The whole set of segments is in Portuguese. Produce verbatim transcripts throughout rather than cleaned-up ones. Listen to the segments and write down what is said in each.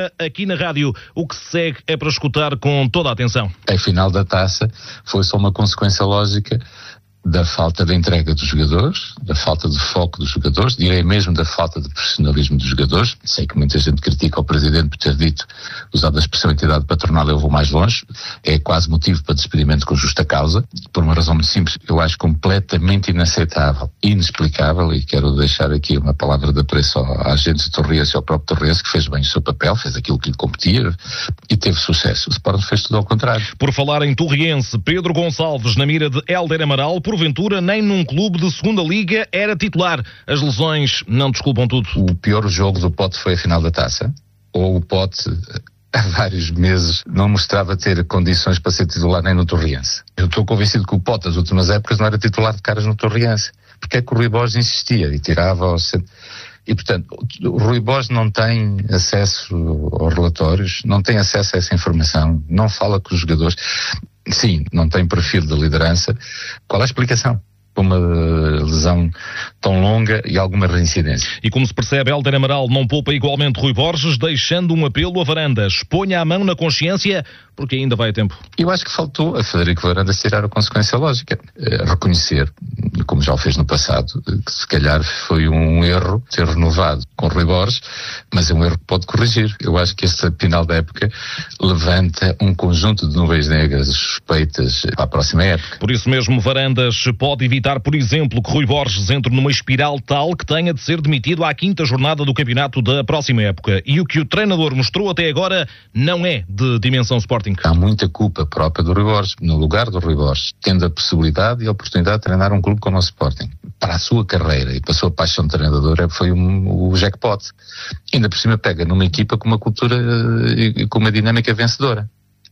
aqui na rádio. O que se segue é para escutar com toda a atenção. A final da taça foi só uma consequência lógica da falta de entrega dos jogadores, da falta de foco dos jogadores, direi mesmo da falta de profissionalismo dos jogadores. Sei que muita gente critica o Presidente por ter dito, usado a expressão entidade patronal, eu vou mais longe. É quase motivo para despedimento com justa causa, por uma razão muito simples, eu acho completamente inaceitável, inexplicável, e quero deixar aqui uma palavra de apreço à agente de Torriense e ao próprio Torriense, que fez bem o seu papel, fez aquilo que lhe competia e teve sucesso. O Sporting fez tudo ao contrário. Por falar em Torriense, Pedro Gonçalves na mira de Hélder Amaral, porventura nem num clube de segunda liga era titular. As lesões não desculpam tudo. O pior jogo do Pote foi a final da taça, ou o Pote há vários meses não mostrava ter condições para ser titular nem no Torriense. Eu estou convencido que o Pote das últimas épocas não era titular de caras no Torriense, porque é que o Rui Borges insistia e tirava ao centro. E, portanto, o Rui Borges não tem acesso aos relatórios, não tem acesso a essa informação, não fala com os jogadores. Sim, não tem perfil de liderança. Qual é a explicação para uma lesão tão longa e alguma reincidência? E como se percebe, Hélder Amaral não poupa igualmente Rui Borges, deixando um apelo a Varandas. Ponha a mão na consciência, porque ainda vai a tempo. Eu acho que faltou a Frederico Varandas tirar a consequência lógica. É, reconhecer, como já o fez no passado, que se calhar foi um erro ter renovado com Rui Borges, mas é um erro que pode corrigir. Eu acho que esta final da época levanta um conjunto de nuvens negras suspeitas para a próxima época. Por isso mesmo, Varandas pode evitar, por exemplo, que Rui Borges entre numa espiral tal que tenha de ser demitido à quinta jornada do campeonato da próxima época. E o que o treinador mostrou até agora não é de dimensão Sporting. Há muita culpa própria do Rui Borges, no lugar do Rui Borges, tendo a possibilidade e a oportunidade de treinar um clube como o Sporting. Para a sua carreira e para a sua paixão de treinador, foi um, o jackpot. Ainda por cima pega numa equipa com uma cultura e com uma dinâmica vencedora.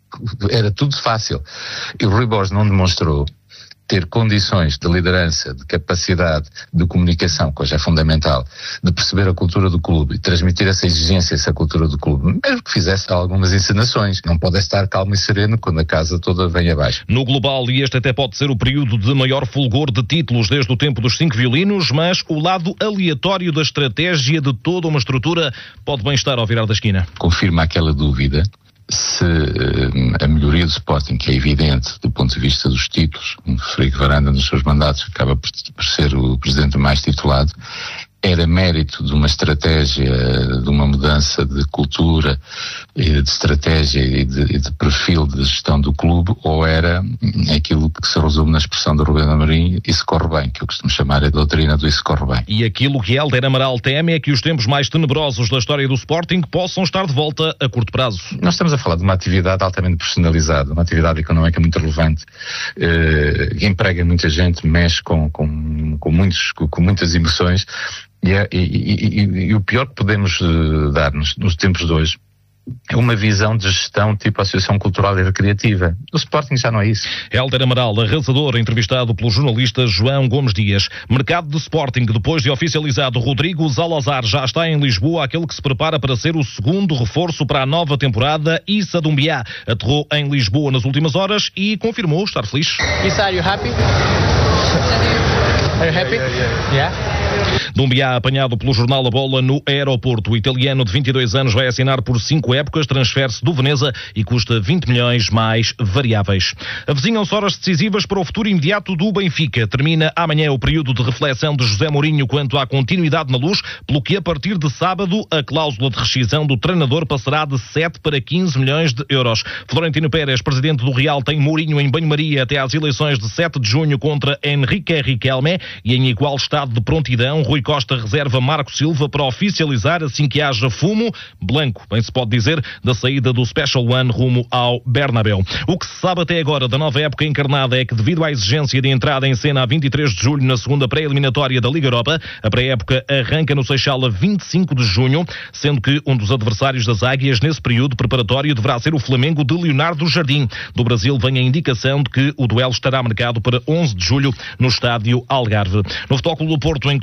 Era tudo fácil. E o Rui Borges não demonstrou ter condições de liderança, de capacidade de comunicação, que hoje é fundamental, de perceber a cultura do clube e transmitir essa exigência, essa cultura do clube, mesmo que fizesse algumas encenações. Não pode estar calmo e sereno quando a casa toda vem abaixo. No global, e este até pode ser o período de maior fulgor de títulos desde o tempo dos cinco violinos, mas o lado aleatório da estratégia de toda uma estrutura pode bem estar ao virar da esquina. Confirma aquela dúvida. Se uh, a melhoria do Sporting, que é evidente do ponto de vista dos títulos, o Frederico Varandas nos seus mandatos acaba por, por ser o presidente mais titulado, era mérito de uma estratégia, de uma mudança de cultura, de estratégia e de, e de perfil de gestão do clube, ou era aquilo que se resume na expressão do Rubén Amorim, isso corre bem, que eu costumo chamar a doutrina do isso corre bem. E aquilo que Hélder Amaral teme é que os tempos mais tenebrosos da história do Sporting possam estar de volta a curto prazo. Nós estamos a falar de uma atividade altamente personalizada, uma atividade económica muito relevante, eh, que emprega muita gente, mexe com, com, com, muitos, com, com muitas emoções. E, é, e, e, e, e o pior que podemos uh, dar nos, nos tempos de hoje é uma visão de gestão tipo Associação Cultural e Recreativa. O Sporting já não é isso. Hélder Amaral, arrasador, entrevistado pelo jornalista João Gomes Dias. Mercado de Sporting, depois de oficializado, Rodrigo Zalazar já está em Lisboa, aquele que se prepara para ser o segundo reforço para a nova temporada. Issa Doumbia aterrou em Lisboa nas últimas horas e confirmou estar feliz. Issa, are you happy? Are you happy? Yeah, yeah, yeah. Doumbia, apanhado pelo jornal A Bola no aeroporto. O italiano de vinte e dois anos vai assinar por cinco épocas, transfere-se do Veneza e custa vinte milhões mais variáveis. Avizinham-se horas decisivas para o futuro imediato do Benfica. Termina amanhã o período de reflexão de José Mourinho quanto à continuidade na Luz, pelo que a partir de sábado a cláusula de rescisão do treinador passará de sete para quinze milhões de euros. Florentino Pérez, presidente do Real, tem Mourinho em banho-maria até às eleições de sete de junho contra Henrique Riquelme e em igual estado de prontidão, Rui Costa reserva Marco Silva para oficializar assim que haja fumo blanco, bem se pode dizer, da saída do Special One rumo ao Bernabéu. O que se sabe até agora da nova época encarnada é que, devido à exigência de entrada em cena a vinte e três de julho na segunda pré-eliminatória da Liga Europa, a pré-época arranca no Seixal a vinte e cinco de junho, sendo que um dos adversários das Águias nesse período preparatório deverá ser o Flamengo de Leonardo Jardim. Do Brasil vem a indicação de que o duelo estará marcado para onze de julho no estádio Algarve. No Futebol Clube do Porto, enquanto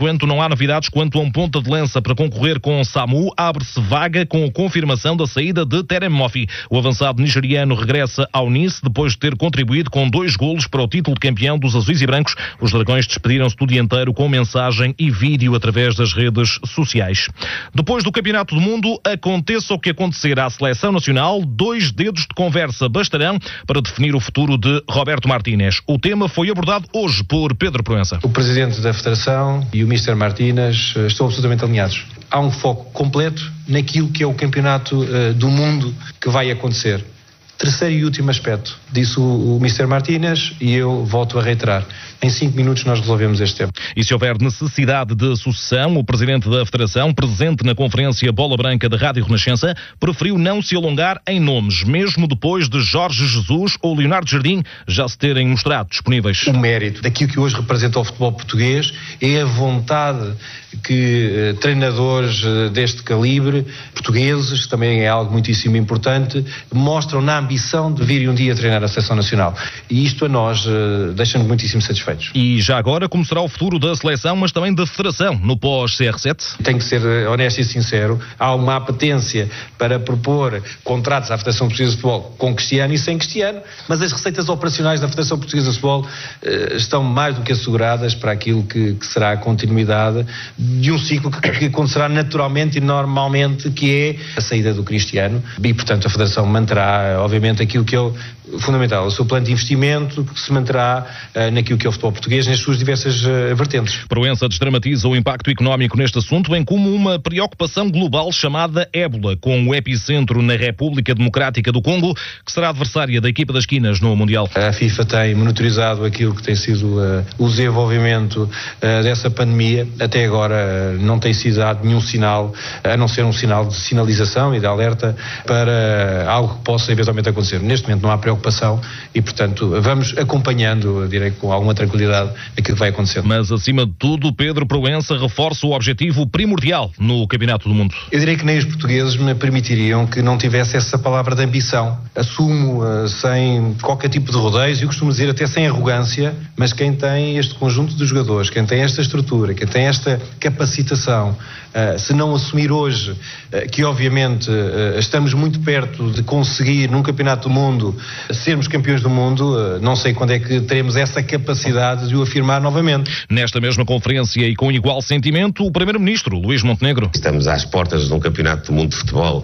enquanto não há novidades quanto a um ponta de lança para concorrer com Samu, abre-se vaga com a confirmação da saída de Terem Moffi. O avançado nigeriano regressa ao Nice depois de ter contribuído com dois golos para o título de campeão dos azuis e brancos. Os dragões despediram-se do dianteiro com mensagem e vídeo através das redes sociais. Depois do Campeonato do Mundo, aconteça o que acontecer à Seleção Nacional, dois dedos de conversa bastarão para definir o futuro de Roberto Martínez. O tema foi abordado hoje por Pedro Proença. O Presidente da Federação e o mister Martínez estão absolutamente alinhados. Há um foco completo naquilo que é o Campeonato uh, do Mundo que vai acontecer. Terceiro e último aspecto, disse o, o mister Martínez e eu volto a reiterar. Em cinco minutos nós resolvemos este tema. E se houver necessidade de sucessão, o Presidente da Federação, presente na conferência Bola Branca da Rádio Renascença, preferiu não se alongar em nomes, mesmo depois de Jorge Jesus ou Leonardo Jardim já se terem mostrado disponíveis. O mérito daquilo que hoje representa o futebol português é a vontade que eh, treinadores eh, deste calibre, portugueses, que também é algo muitíssimo importante, mostram na ambição de vir um dia treinar a Seleção Nacional. E isto a nós eh, deixa-nos muitíssimo satisfeitos. E já agora, como será o futuro da Seleção, mas também da Federação, no pós-C R sete? Tenho que ser honesto e sincero, há uma apetência para propor contratos à Federação Portuguesa de Futebol com Cristiano e sem Cristiano, mas as receitas operacionais da Federação Portuguesa de Futebol eh, estão mais do que asseguradas para aquilo que, que será a continuidade de um ciclo que, que acontecerá naturalmente e normalmente, que é a saída do Cristiano, e portanto a Federação manterá, obviamente, aquilo que é o fundamental, o seu plano de investimento, que se manterá uh, naquilo que é o futebol português, nas suas diversas uh, vertentes. Proença desdramatiza o impacto económico neste assunto, bem como uma preocupação global chamada ébola, com o epicentro na República Democrática do Congo, que será adversária da equipa das Quinas no Mundial. A FIFA tem monitorizado aquilo que tem sido uh, o desenvolvimento uh, dessa pandemia. Até agora uh, não tem sido dado nenhum sinal, a não ser um sinal de sinalização e de alerta para uh, algo que possa eventualmente acontecer. Neste momento não há preocupação e, portanto, vamos acompanhando, eu direi, com alguma tranquilidade aquilo que vai acontecendo. Mas, acima de tudo, Pedro Proença reforça o objetivo primordial no Campeonato do Mundo. Eu direi que nem os portugueses me permitiriam que não tivesse essa palavra de ambição. Assumo uh, sem qualquer tipo de rodeios, e eu costumo dizer até sem arrogância, mas quem tem este conjunto de jogadores, quem tem esta estrutura, quem tem esta capacitação, uh, se não assumir hoje uh, que obviamente uh, estamos muito perto de conseguir num Campeonato do Mundo sermos campeões do mundo, uh, não sei quando é que teremos essa capacidade de o afirmar novamente. Nesta mesma conferência e com igual sentimento, o Primeiro-Ministro, Luís Montenegro. Estamos às portas de um Campeonato do Mundo de Futebol,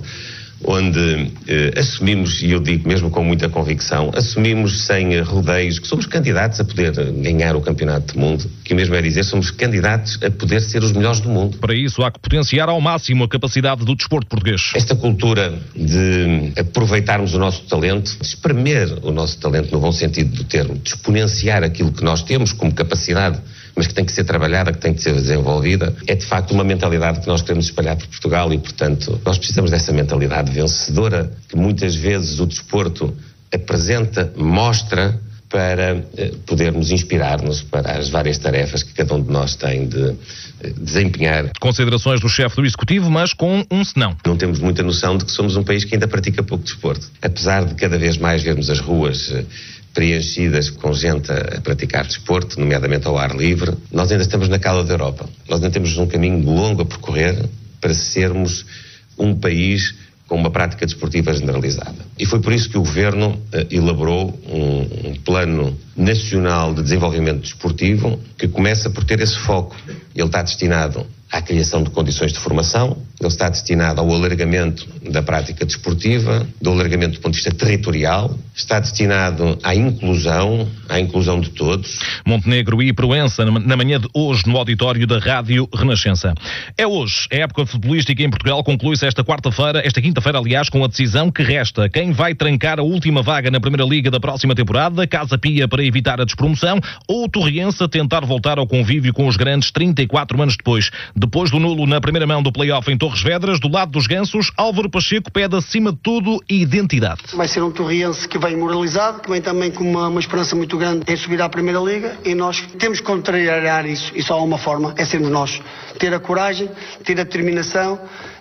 onde eh, assumimos, e eu digo mesmo com muita convicção, assumimos sem rodeios que somos candidatos a poder ganhar o Campeonato do Mundo, que mesmo é dizer, somos candidatos a poder ser os melhores do mundo. Para isso há que potenciar ao máximo a capacidade do desporto português. Esta cultura de aproveitarmos o nosso talento, de espremer o nosso talento no bom sentido do termo, de exponenciar aquilo que nós temos como capacidade, mas que tem que ser trabalhada, que tem que ser desenvolvida, é de facto uma mentalidade que nós queremos espalhar por Portugal e, portanto, nós precisamos dessa mentalidade vencedora que muitas vezes o desporto apresenta, mostra, para eh, podermos inspirar-nos para as várias tarefas que cada um de nós tem de eh, desempenhar. Considerações do chefe do Executivo, mas com um senão. Não temos muita noção de que somos um país que ainda pratica pouco desporto. Apesar de cada vez mais vermos as ruas eh, preenchidas com gente a praticar desporto, nomeadamente ao ar livre, nós ainda estamos na cala da Europa. Nós ainda temos um caminho longo a percorrer para sermos um país com uma prática desportiva generalizada. E foi por isso que o Governo eh, elaborou um, um plano nacional de desenvolvimento desportivo que começa por ter esse foco. Ele está destinado à criação de condições de formação, ele está destinado ao alargamento da prática desportiva, do alargamento do ponto de vista territorial, está destinado à inclusão, à inclusão de todos. Montenegro e Proença, na manhã de hoje, no auditório da Rádio Renascença. É hoje, a época futebolística em Portugal conclui-se esta quarta-feira, esta quinta-feira, aliás, com a decisão que resta. Quem vai trancar a última vaga na Primeira Liga da próxima temporada, Casa Pia para evitar a despromoção, ou Torriense a tentar voltar ao convívio com os grandes trinta e quatro anos depois. Depois do nulo na primeira mão do play-off em Torres Vedras, do lado dos gansos, Álvaro Pacheco pede acima de tudo identidade. Vai ser um Torriense que vem moralizado, que vem também com uma, uma esperança muito grande em subir à Primeira Liga, e nós temos que contrariar isso, e só há uma forma, é sermos nós. Ter a coragem, ter a determinação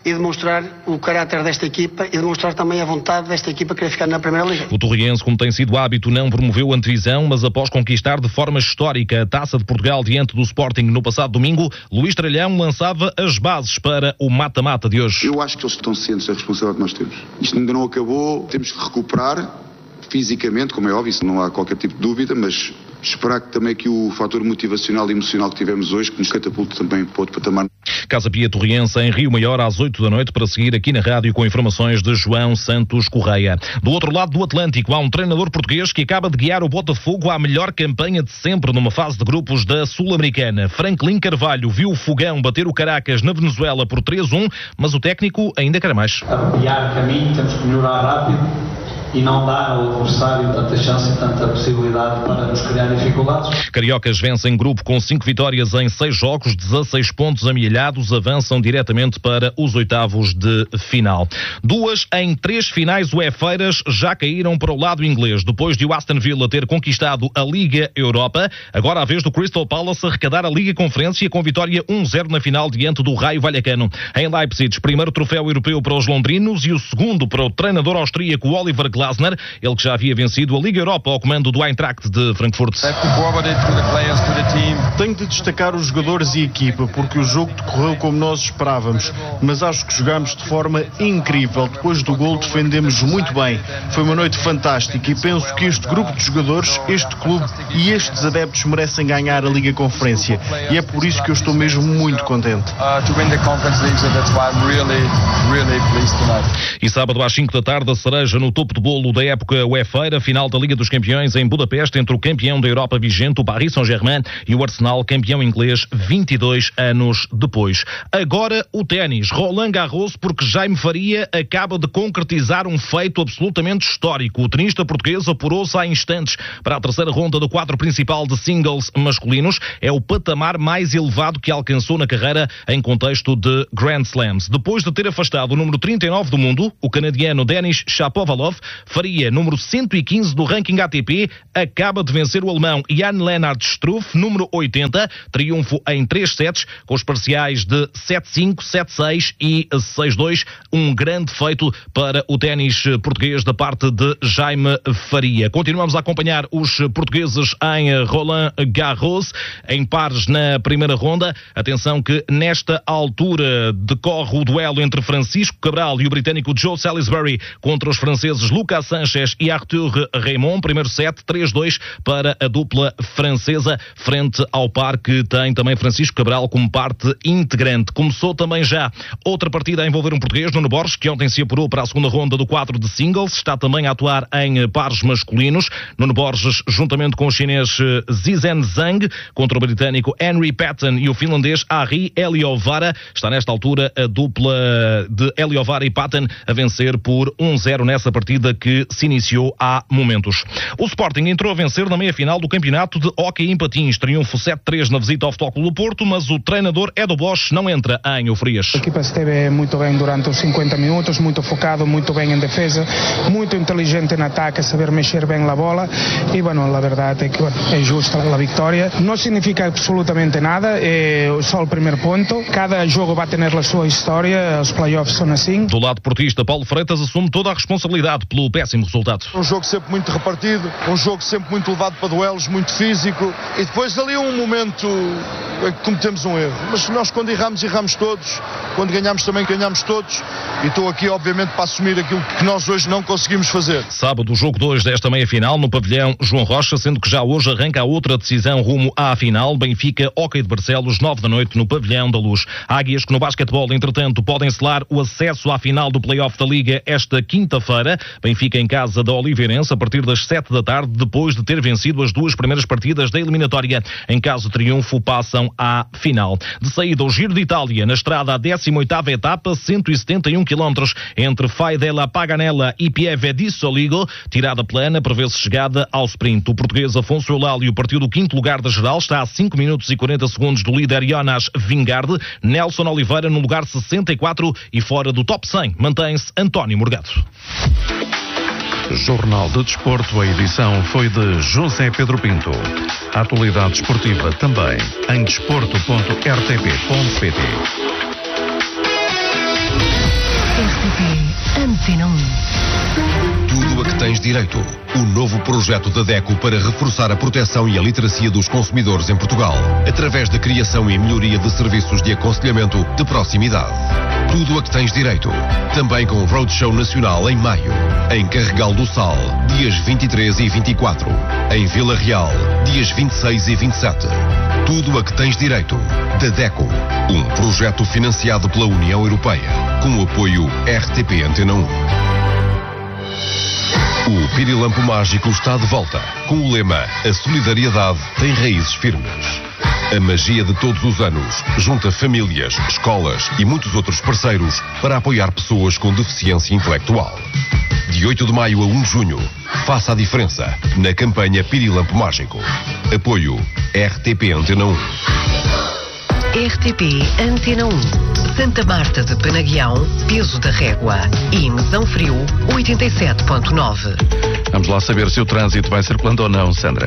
e demonstrar o caráter desta equipa e demonstrar também a vontade desta equipa querer ficar na Primeira Liga. O Torriense, como tem sido hábito, não promoveu a antevisão, mas após conquistar de forma histórica a Taça de Portugal diante do Sporting no passado domingo, Luís Tralhão lançava as bases para o mata-mata de hoje. Eu acho que eles estão cientes da responsabilidade que nós temos. Isto ainda não acabou, temos que recuperar fisicamente, como é óbvio, isso não há qualquer tipo de dúvida, mas esperar que também que o fator motivacional e emocional que tivemos hoje, que nos catapulte também para outro patamar. Casa Pia Torriense em Rio Maior às oito da noite para seguir aqui na rádio com informações de João Santos Correia. Do outro lado do Atlântico há um treinador português que acaba de guiar o Botafogo à melhor campanha de sempre numa fase de grupos da Sul-Americana. Franklin Carvalho viu o Fogão bater o Caracas na Venezuela por três a um, mas o técnico ainda quer mais. A criar caminho, temos que melhorar rápido e não dá ao adversário tanta chance e tanta possibilidade para nos criar dificuldades. Cariocas vencem grupo com cinco vitórias em seis jogos, dezasseis pontos amealhados, avançam diretamente para os oitavos de final. Duas em três finais uefeiras já caíram para o lado inglês. Depois de o Aston Villa ter conquistado a Liga Europa, agora a vez do Crystal Palace arrecadar a Liga Conferência com vitória um a zero na final diante do Raio Vallecano. Em Leipzig, primeiro troféu europeu para os londrinos e o segundo para o treinador austríaco Oliver Glasner, ele que já havia vencido a Liga Europa ao comando do Eintracht de Frankfurt. Tenho de destacar os jogadores e a equipa, porque o jogo decorreu como nós esperávamos, mas acho que jogámos de forma incrível. Depois do gol defendemos muito bem. Foi uma noite fantástica e penso que este grupo de jogadores, este clube e estes adeptos merecem ganhar a Liga Conferência e é por isso que eu estou mesmo muito contente. E sábado às cinco da tarde a cereja no topo do bolo da época uefeira, final da Liga dos Campeões em Budapeste entre o campeão da Europa vigente, o Paris Saint-Germain, e o Arsenal, campeão inglês vinte e dois anos depois. Agora o ténis, Roland Garros, porque Jaime Faria acaba de concretizar um feito absolutamente histórico. O tenista português apurou-se há instantes para a terceira ronda do quadro principal de singles masculinos. É o patamar mais elevado que alcançou na carreira em contexto de Grand Slams. Depois de ter afastado o número trinta e nove do mundo, o canadiano Denis Shapovalov, Faria, número cento e quinze do ranking A T P, acaba de vencer o alemão Jan-Lennard Struff, número oitenta, triunfo em três sets, com os parciais de sete cinco, sete seis e seis dois. Um grande feito para o ténis português da parte de Jaime Faria. Continuamos a acompanhar os portugueses em Roland Garros, em pares na primeira ronda. Atenção que nesta altura decorre o duelo entre Francisco Cabral e o britânico Joe Salisbury contra os franceses Lucas Sanchez e Arthur Raymond. Primeiro set, três dois para a dupla francesa, frente ao par que tem também Francisco Cabral como parte integrante. Começou também já outra partida a envolver um português, Nuno Borges, que ontem se apurou para a segunda ronda do quadro de singles. Está também a atuar em pares masculinos. Nuno Borges, juntamente com o chinês Zizhen Zhang, contra o britânico Henry Patton e o finlandês Ari Eliovara. Está nesta altura a dupla de Eliovara e Patton a vencer por um a zero nessa partida que se iniciou há momentos. O Sporting entrou a vencer na meia-final do campeonato de hóquei em patins. Triunfo sete três na visita ao Futebol Clube do Porto, mas o treinador Edu Bosch não entra em euforias. A equipa esteve muito bem durante os cinquenta minutos, muito focado, muito bem em defesa, muito inteligente no ataque, a saber mexer bem a bola e, bueno, a verdade é que bueno, é justa a vitória. Não significa absolutamente nada, é só o primeiro ponto. Cada jogo vai ter a sua história, os playoffs são assim. Do lado portista, Paulo Freitas assume toda a responsabilidade pelo péssimo resultado. Um jogo sempre muito repartido, um jogo sempre muito levado para duelos, muito físico, e depois ali um momento em que cometemos um erro. Mas nós quando erramos, erramos todos, quando ganhamos também ganhamos todos, e estou aqui obviamente para assumir aquilo que nós hoje não conseguimos fazer. Sábado, o jogo dois desta meia-final no pavilhão João Rocha, sendo que já hoje arranca a outra decisão rumo à final. Benfica, Hóquei de Barcelos, nove da noite no pavilhão da Luz. Águias que no basquetebol, entretanto, podem selar o acesso à final do play-off da Liga esta quinta-feira. Benfica em casa da Oliveirense a partir das sete da tarde, depois de ter vencido as duas primeiras partidas da eliminatória. Em caso de triunfo, passam à final. De saída, o Giro de Itália, na estrada à décima oitava etapa, cento e setenta e um quilómetros entre Fai della Paganella e Pieve di Soligo. Tirada plana, prevê-se chegada ao sprint. O português Afonso Eulálio partiu do quinto lugar da geral, está a cinco minutos e quarenta segundos do líder Jonas Vingegaard. Nelson Oliveira no lugar sessenta e quatro e fora do top cem mantém-se António Morgado. Jornal de Desporto, a edição foi de José Pedro Pinto. A atualidade esportiva também em desporto ponto r t p ponto p t. Antena um. Tudo a que tens direito. O novo projeto da DECO para reforçar a proteção e a literacia dos consumidores em Portugal, através da criação e melhoria de serviços de aconselhamento de proximidade. Tudo a que tens direito. Também com o Roadshow Nacional em maio. Em Carregal do Sal, dias vinte e três e vinte e quatro. Em Vila Real, dias vinte e seis e vinte e sete. Tudo a que tens direito. Da DECO. Um projeto financiado pela União Europeia. Com o apoio R T P Antena um. O Pirilampo Mágico está de volta, com o lema A solidariedade tem raízes firmes. A magia de todos os anos junta famílias, escolas e muitos outros parceiros para apoiar pessoas com deficiência intelectual. De oito de maio a um de junho, faça a diferença na campanha Pirilampo Mágico. Apoio R T P Antena um. R T P Antena um. Santa Marta de Penaguião, Peso da Régua e Mesão Frio, oitenta e sete ponto nove. Vamos lá saber se o trânsito vai circulando ou não, Sandra.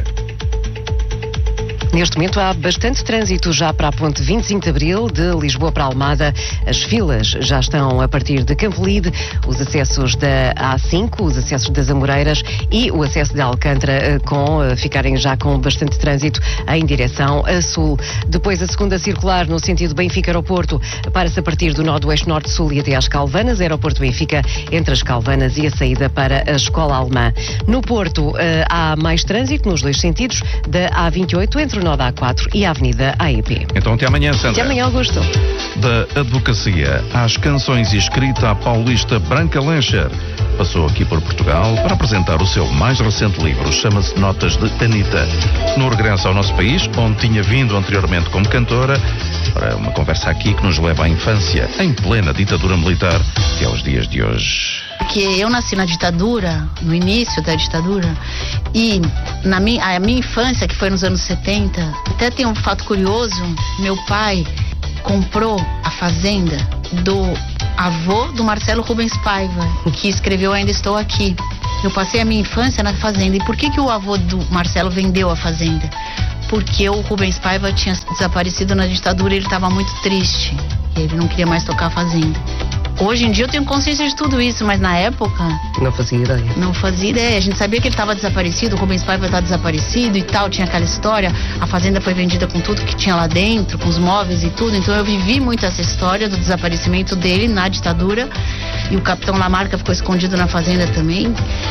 Neste momento há bastante trânsito já para a ponte vinte e cinco de Abril, de Lisboa para Almada. As filas já estão a partir de Campolide, os acessos da A cinco, os acessos das Amoreiras e o acesso de Alcântara com, ficarem já com bastante trânsito em direção a sul. Depois a segunda circular no sentido Benfica-Aeroporto para-se a partir do Nordoeste Norte-Sul e até às Calvanas, Aeroporto Benfica entre as Calvanas e a saída para a Escola Alemã. No Porto há mais trânsito nos dois sentidos, da A vinte e oito entre o nó da A quatro e a Avenida A E P. Então até amanhã, Sandra. Até amanhã, Augusto. Da advocacia às canções e escrita, a paulista Branca Lencher passou aqui por Portugal para apresentar o seu mais recente livro, chama-se Notas de Anitta. No regresso ao nosso país, onde tinha vindo anteriormente como cantora, para uma conversa aqui que nos leva à infância, em plena ditadura militar, que é os dias de hoje. Porque eu nasci na ditadura, no início da ditadura, e na minha, a minha infância, que foi nos anos setenta, até tem um fato curioso, meu pai comprou a fazenda do avô do Marcelo Rubens Paiva, que escreveu Ainda Estou Aqui. Eu passei a minha infância na fazenda. E por que que o avô do Marcelo vendeu a fazenda? Porque o Rubens Paiva tinha desaparecido na ditadura e ele estava muito triste. E ele não queria mais tocar a fazenda. Hoje em dia eu tenho consciência de tudo isso, mas na época... Não fazia ideia. Não fazia ideia. A gente sabia que ele estava desaparecido, o Rubens Paiva estava desaparecido e tal, tinha aquela história. A fazenda foi vendida com tudo que tinha lá dentro, com os móveis e tudo. Então eu vivi muito essa história do desaparecimento dele na ditadura. E o capitão Lamarca ficou escondido na fazenda também.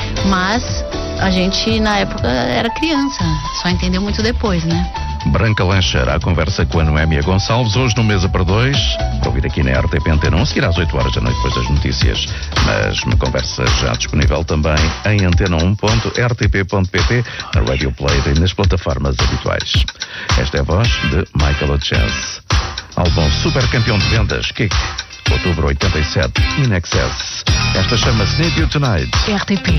Mas a gente, na época, era criança. Só entendeu muito depois, né? Branca Lencher, à conversa com a Noémia Gonçalves, hoje no Mesa para Dois, para ouvir aqui na R T P Antena um, seguirá às oito horas da noite depois das notícias, mas uma conversa já disponível também em antena um ponto r t p ponto p t, na Radio Play e nas plataformas habituais. Esta é a voz de Michael Ochance. Álbum super campeão de vendas, Kick, outubro oitenta e sete, In Excess. Esta chama-se Need You Tonight. R T P